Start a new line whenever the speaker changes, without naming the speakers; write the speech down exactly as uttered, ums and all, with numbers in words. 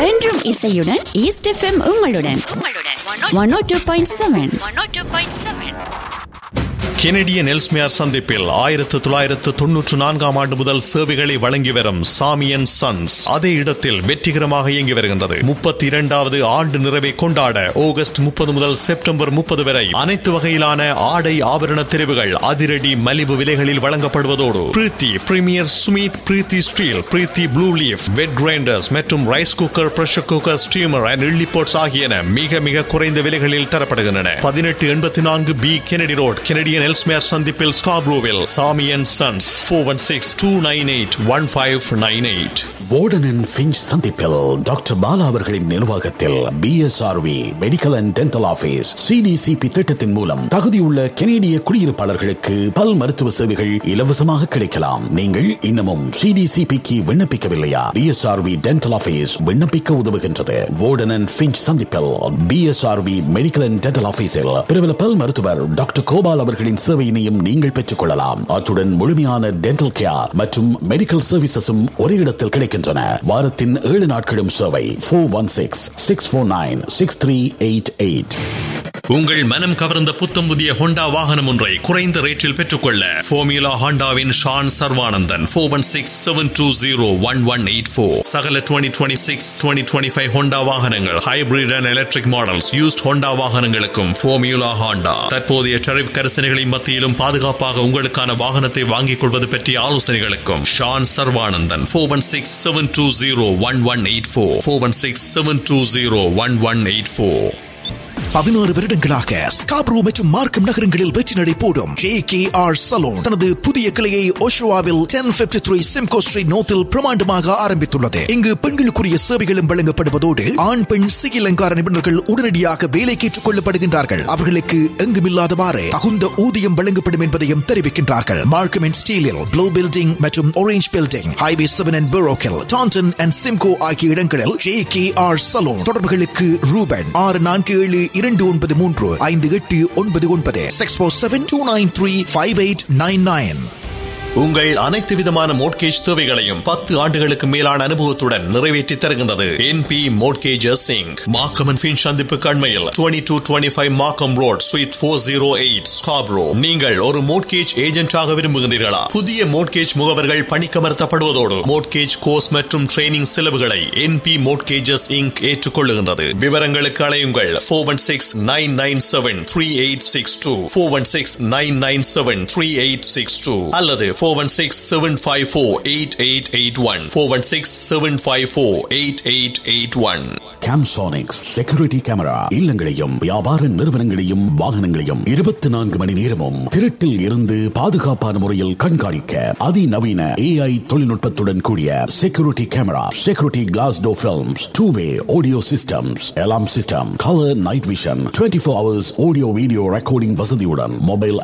என்றும் இசையுடன் east FM உங்களுடன் ஒன் ஓ two point seven.
Canadian Ellesmere சந்திப்பில் ஆயிரத்து தொள்ளாயிரத்து தொன்னூற்று நான்காம் ஆண்டு முதல் சேவைகளை வழங்கி வரும் சாமி அண்ட் சன்ஸ் அதே இடத்தில் வெற்றிகரமாக இயங்கி வருகின்றது. முப்பத்தி இரண்டாவது ஆண்டு நிறைவை கொண்டாட ஆகஸ்ட் முப்பது முதல் செப்டம்பர் முப்பது வரை அனைத்து வகையிலான ஆடை ஆபரண தெரிவுகள் அதிரடி மலிவு விலைகளில் வழங்கப்படுவதோடு பிரீத்தி பிரீமியர் சுமீத், பிரீத்தி ஸ்டீல், பிரீத்தி ப்ளூ லீஃப், வெட் கிரைண்டர்ஸ் மற்றும் rice cooker, pressure cooker, steamer and idli bots ஆகியன மிக மிக குறைந்த விலைகளில் தரப்படுகின்றன. பதினெட்டு எண்பத்தி நான்கு B Kennedy road, Canadian Ellesmere சந்திப்பில் ஸ்கார்ப்ரோவில். சாமி and sons four one six two nine eight one five nine eight.
Warden and Finch சந்திப்பில் டாக்டர் பாலா அவர்களின் நிர்வாகத்தில் PSRV medical and dental office CDCP திட்டத்தின் மூலம் தகுதியுள்ள கனேடிய குடியிருப்பாளர்களுக்கு பல் மருத்துவ சேவைகள் இலவசமாக கிடைக்கலாம். நீங்கள் இன்னமும் சிடிசிபிக்கு விண்ணப்பிக்கவில்லையா? பிஎஸ்ஆர்வி டென்டல் ஆபீஸ் விண்ணப்பிக்க உதவுகின்றது. வார்டன் அண்ட் ஃபின்ச் சந்திப்பில் பிஎஸ்ஆர்வி மெடிக்கல் அண்ட் டென்டல் ஆபீஸில் பிரபல பல் மருத்துவர் டாக்டர் கோபால் அவர்களின் சேவையினையும் நீங்கள் பெற்றுக் கொள்ளலாம். அத்துடன் முழுமையான டென்டல் கேர் மற்றும் மெடிக்கல் சர்வீசஸும் ஒரே இடத்தில் கிடைக்கின்றன. வாரத்தின் ஏழு நாட்களும் சேவை. Four one six six four nine six three eight eight.
உங்கள் மனம் கவர்ந்த புத்தம் புதிய ஹோண்டா வாகனம் ஒன்றை குறைந்த ரேட்டில் பெற்றுக்கொள்ள formula ஹோண்டாவின் Shawn Sarvanandan four one six seven two zero one one eight four. சகல twenty twenty six twenty twenty five Honda வாகனங்கள், hybrid and electric models, used Honda வாகனங்களுக்கும் ஃபார்முலா ஹோண்டா. தற்போதைய டரிஃப் கரிசனைகளின் மத்தியிலும் பாதுகாப்பாக உங்களுக்கான வாகனத்தை வாங்கிக் கொள்வது பற்றிய ஆலோசனைகளுக்கும் Shawn Sarvanandan four one six seven two zero one one eight four. Four one six seven two zero one one eight four.
பதினாறு வருடங்களாக ஸ்காப்ரோ மற்றும் மார்க்கம் நகரங்களில் வெற்றி நடை போடும் ஜே கே ஆர் சலூன் தனது புதிய கிளையை ஓஷோவாவில் ten fifty three Simcoe street நோத்தில் பிரமாண்டமாக ஆரம்பித்துள்ளது. இங்கு பெண்களுக்குரிய சேவைகளும் வழங்கப்படுவதோடு ஆண் பெண் சிகை அலங்கார நிபுணர்கள் உடனடியாக வேலைக்கு ஏற்றுக் கொள்ளப்படுகின்றார்கள். அவர்களுக்கு எங்குமில்லாதவாறு தகுந்த ஊதியம் வழங்கப்படும் என்பதையும் தெரிவிக்கின்றார்கள். மார்க்கம் அண்ட் ஸ்டீலில் ப்ளூ பில்டிங் மற்றும் orange building, highway seven and பெரோக்கில், Tandon and Simcoe ஆகிய இடங்களில் ஜே கே ஆர் சலூன். தொடர்புகளுக்கு ரூபன் ஆறு நான்கு ஏழு இரண்டு ஒன்பது மூன்று ஐந்து எட்டு ஒன்பது ஒன்பது six four seven two nine three five eight nine nine.
உங்கள் அனைத்து விதமான மோட்கேஜ் தேவைகளையும் பத்து ஆண்டுகளுக்கு மேலான அனுபவத்துடன் நிறைவேற்றி தருகின்றது NP mortgages Singh. Markham and Finch சந்திப்பு கண்மையில் டுவெண்ட்டி டூ டுவெண்ட்டி ஃபைவ் மார்க்கம் road, sweet four zero eight, Scarborough. நீங்கள் ஒரு மோட்கேஜ் ஏஜென்டாக விரும்புகின்றீர்களா? புதிய மோட்கேஜ் முகவர்கள் பணிக்கமர்த்தப்படுவதோடு மோட்கேஜ் கோர்ஸ் மற்றும் ட்ரைனிங் செலவுகளை என்பி மோட்கேஜஸ் இங்க் ஏற்றுக்கொள்ளுகின்றது. விவரங்களுக்கு அழையுங்கள் four one six nine nine seven three eight six two, four one six nine nine seven three eight six two அல்லது four one six seven five four eight eight eight one, four one six seven five four eight eight eight one.
Camsonics security camera இல்லங்களையும் வியாபார நிறுவனங்களையும் வாகனங்களையும் இருபத்தி நான்கு மணி நேரமும் திருட்டில் இருந்து பாதுகாப்பான முறையில் கண்காணிக்க அதிநவீன ஏஐ தொழில்நுட்பத்துடன் கூடிய security camera, security class door films, two way audio systems, alarm system, colour night vision, twenty four hours audio video recording வசதியுடன் மொபைல்